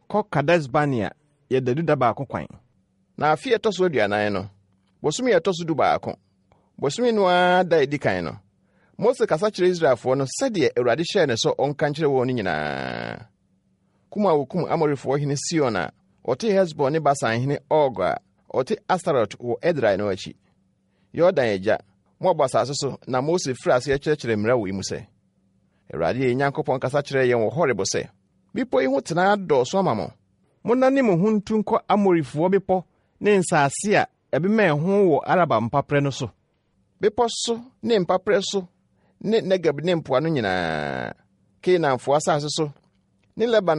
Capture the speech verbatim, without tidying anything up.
kɔ Kades Barnea yɛ dadu da baako kwan. Na afi ɛtɔ so aduanan no, bosome ɛtɔ so du baako. Bosome no a da edi kan no, Mose kasa kyerɛ Israelfoɔ no sɛdeɛ Awurade hyɛɛ ne so ɔnka nkyerɛ wɔn no nyinaa. Kum a wokum Amorifoɔ hene Sihon a ɔte Hesbon ne Basan hene Og a ɔte Astarot wɔ Edrei no akyi. Yordan agya, Moab asase so na Mose firi ase kyerɛkyerɛ mmara wɔ mu sɛ, Awurade yɛ Nyankopɔn kasa kyerɛ yɛn wɔ Horeb sɛ, bepɔ yi ho tena dɔɔso ama mo. Monna ne mo ho ntu nkɔ Amorifoɔ bepɔ ne nsase a ɛbɛma ɛho wɔ Araba mpaprɛ no so. Bepɔ so ne mpaprɛ so ne Negeb ne mpoano nyinaa, Kanaanfoɔ asase so ne Lebanon